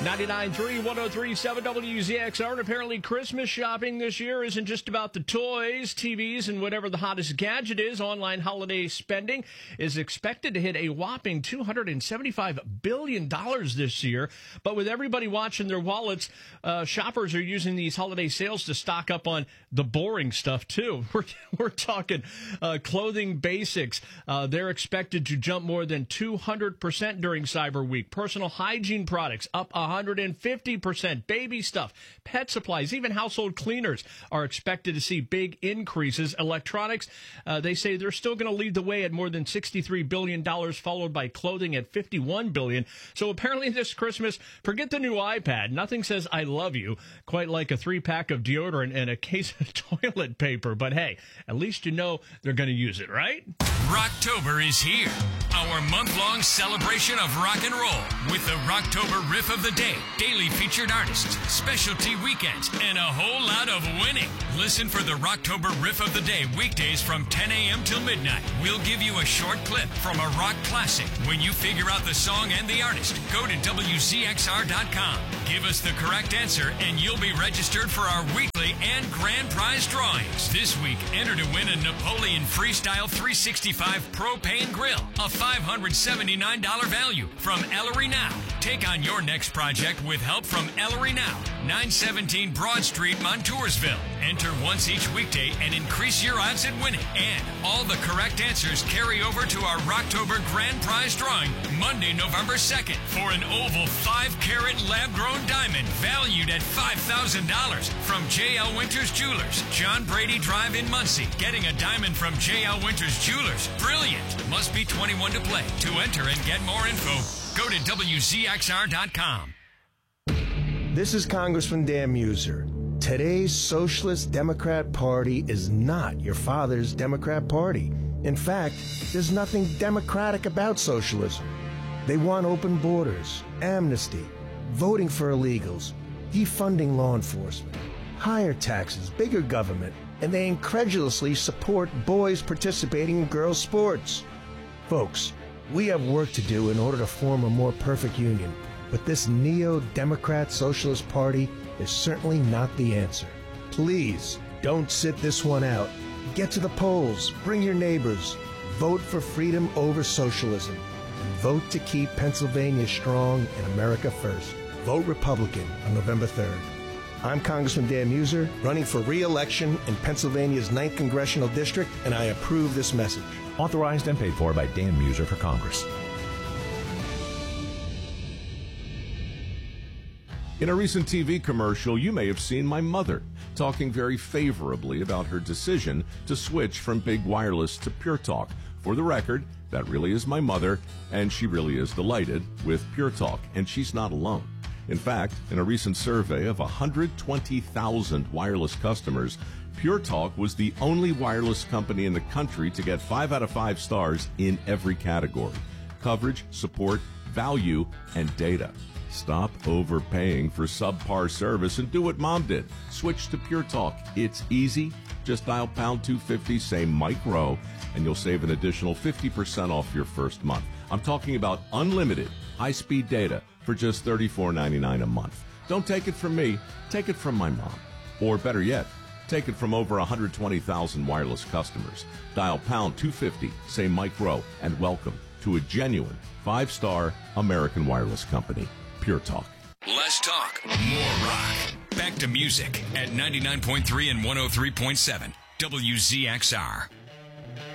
99.3, 103.7 WZXR. And apparently Christmas shopping this year isn't just about the toys, TVs, and whatever the hottest gadget is. Online holiday spending is expected to hit a whopping $275 billion this year. But with everybody watching their wallets, shoppers are using these holiday sales to stock up on the boring stuff, too. We're talking clothing basics. They're expected to jump more than 200% during Cyber Week. Personal hygiene products up 150%. Baby stuff, pet supplies, even household cleaners are expected to see big increases. Electronics, they say they're still going to lead the way at more than $63 billion, followed by clothing at $51 billion. So apparently this Christmas, forget the new iPad. Nothing says I love you quite like a 3-pack of deodorant and a case of toilet paper. But hey, at least you know they're going to use it, right? Rocktober is here. Our month-long celebration of rock and roll with the Rocktober Riff of the Day, daily featured artists, specialty weekends, and a whole lot of winning. Listen for the Rocktober Riff of the Day weekdays from 10 a.m. till midnight. We'll give you a short clip from a rock classic. When you figure out the song and the artist, go to WZXR.com. Give us the correct answer, and you'll be registered for our weekly and grand prize drawings. This week, enter to win a Napoleon Freestyle 365 propane grill, a $579 value from Ellery Now. Take on your next project with help from Ellery Now, 917 Broad Street, Montoursville. Enter once each weekday and increase your odds at winning. And all the correct answers carry over to our Rocktober Grand Prize drawing Monday, November 2nd for an oval 5-carat lab-grown diamond valued at $5,000 from J.L. Winters Jewelers, John Brady Drive in Muncie. Getting a diamond from J.L. Winters Jewelers. Brilliant. Must be 21 to play. To enter and get more info, go to WZXR.com. This is Congressman Dan Muser. Today's Socialist Democrat Party is not your father's Democrat Party. In fact, there's nothing democratic about socialism. They want open borders, amnesty, voting for illegals, defunding law enforcement, higher taxes, bigger government, and they incredulously support boys participating in girls' sports. Folks, we have work to do in order to form a more perfect union, but this neo-democrat socialist party is certainly not the answer. Please, don't sit this one out. Get to the polls, bring your neighbors, vote for freedom over socialism, and vote to keep Pennsylvania strong and America first. Vote Republican on November 3rd. I'm Congressman Dan Muser, running for re-election in Pennsylvania's 9th Congressional District, and I approve this message. Authorized and paid for by Dan Muser for Congress. In a recent TV commercial, you may have seen my mother talking very favorably about her decision to switch from Big Wireless to Pure Talk. For the record, that really is my mother, and she really is delighted with Pure Talk, and she's not alone. In fact, in a recent survey of 120,000 wireless customers, Pure Talk was the only wireless company in the country to get 5 out of 5 stars in every category: coverage, support, value, and data. Stop overpaying for subpar service and do what Mom did. Switch to Pure Talk. It's easy. Just dial pound 250, say Mike Rowe, and you'll save an additional 50% off your first month. I'm talking about unlimited high-speed data for just $34.99 a month. Don't take it from me. Take it from my mom. Or better yet, take it from over 120,000 wireless customers. Dial pound 250, say Mike Rowe, and welcome to a genuine 5-star American wireless company. Pure Talk. Less talk, more rock. Back to music at 99.3 and 103.7 WZXR.